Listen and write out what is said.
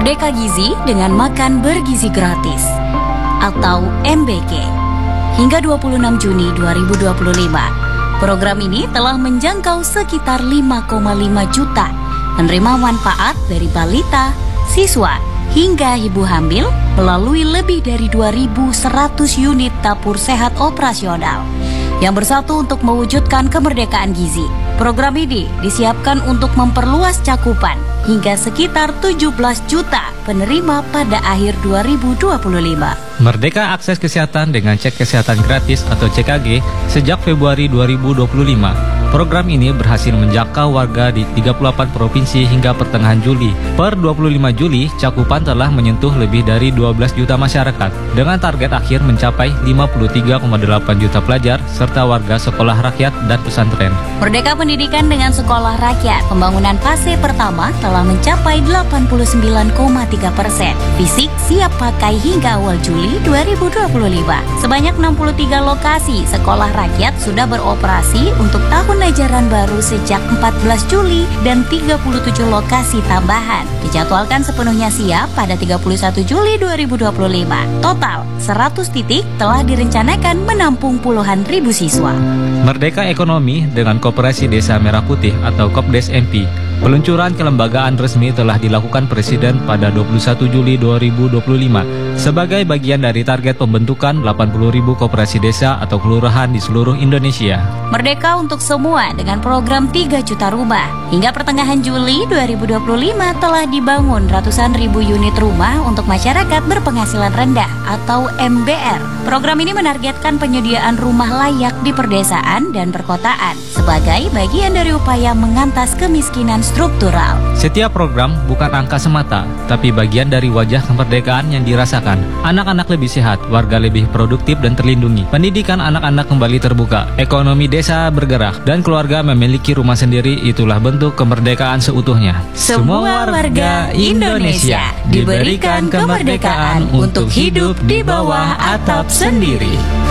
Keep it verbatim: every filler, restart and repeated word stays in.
Merdeka Gizi dengan makan bergizi gratis atau M B G. Hingga dua puluh enam Juni dua ribu dua puluh lima, program ini telah menjangkau sekitar lima koma lima juta penerima manfaat dari balita, siswa, hingga ibu hamil melalui lebih dari dua ribu seratus unit dapur sehat operasional yang bersatu untuk mewujudkan kemerdekaan gizi. Program ini disiapkan untuk memperluas cakupan hingga sekitar tujuh belas juta penerima pada akhir dua ribu dua puluh lima. Merdeka Akses Kesehatan dengan Cek Kesehatan Gratis atau C K G sejak Februari dua ribu dua puluh lima. Program ini berhasil menjangkau warga di tiga puluh delapan provinsi hingga pertengahan Juli. Per dua puluh lima Juli, cakupan telah menyentuh lebih dari dua belas juta masyarakat, dengan target akhir mencapai lima puluh tiga koma delapan juta pelajar serta warga sekolah rakyat dan pesantren. Merdeka Pendidikan dengan Sekolah Rakyat pembangunan fase pertama telah mencapai delapan puluh sembilan koma tiga persen. Fisik siap pakai hingga awal Juli dua ribu dua puluh lima. Sebanyak enam puluh tiga lokasi sekolah rakyat sudah beroperasi untuk tahun ajaran baru sejak empat belas Juli dan tiga puluh tujuh lokasi tambahan dijadwalkan sepenuhnya siap pada tiga puluh satu Juli dua ribu dua puluh lima. Total seratus titik telah direncanakan menampung puluhan ribu siswa. Merdeka Ekonomi dengan Koperasi Desa Merah Putih atau Kopdes M P. Peluncuran kelembagaan resmi telah dilakukan Presiden pada dua puluh satu Juli dua ribu dua puluh lima sebagai bagian dari target pembentukan delapan puluh ribu koperasi desa atau kelurahan di seluruh Indonesia. Merdeka untuk semua dengan program tiga juta rumah. Hingga pertengahan Juli dua ribu dua puluh lima telah dibangun ratusan ribu unit rumah untuk masyarakat berpenghasilan rendah atau M B R. Program ini menargetkan penyediaan rumah layak di perdesaan dan perkotaan sebagai bagian dari upaya mengantas kemiskinan struktural. Setiap program bukan angka semata, tapi bagian dari wajah kemerdekaan yang dirasakan. Anak-anak lebih sehat, warga lebih produktif dan terlindungi. Pendidikan anak-anak kembali terbuka, ekonomi desa bergerak, dan keluarga memiliki rumah sendiri. Itulah bentuk kemerdekaan seutuhnya. Semua warga Indonesia diberikan kemerdekaan untuk hidup di bawah atap sendiri.